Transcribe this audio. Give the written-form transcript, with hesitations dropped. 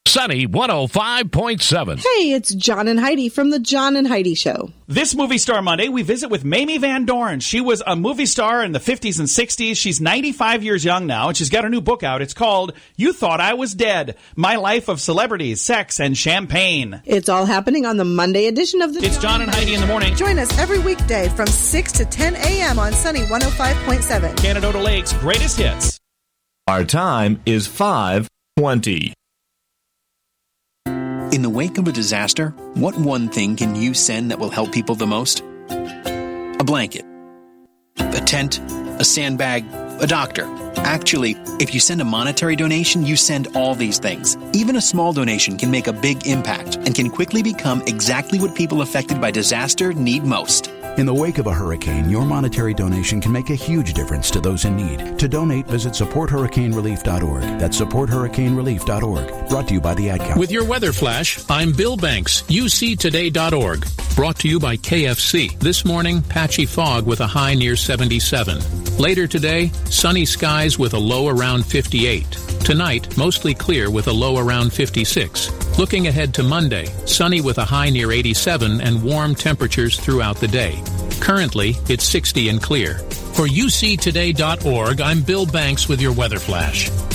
Sunny 105.7. Hey, it's John and Heidi from the John and Heidi Show. This Movie Star Monday, we visit with Mamie Van Doren. She was a movie star in the 50s and 60s. She's 95 years young now, and she's got her new book out. It's called You Thought I Was Dead, My Life of Celebrities, Sex, and Champagne. It's all happening on the Monday edition of the It's John and Heidi in the morning. Join us every weekday from 6 to 10 a.m. on Sunny 105.7. Canada Lake's greatest hits. Our time is 5:20. In the wake of a disaster, what one thing can you send that will help people the most? A blanket, a tent, a sandbag, a doctor. Actually, if you send a monetary donation, you send all these things. Even a small donation can make a big impact and can quickly become exactly what people affected by disaster need most. In the wake of a hurricane, your monetary donation can make a huge difference to those in need. To donate, visit supporthurricanerelief.org. That's supporthurricanerelief.org. Brought to you by the Ad Council. With your weather flash, I'm Bill Banks, UCToday.org. Brought to you by KFC. This morning, patchy fog with a high near 77. Later today, sunny skies with a low around 58. Tonight, mostly clear with a low around 56. Looking ahead to Monday, sunny with a high near 87 and warm temperatures throughout the day. Currently, it's 60 and clear. For UCToday.org, I'm Bill Banks with your weather flash.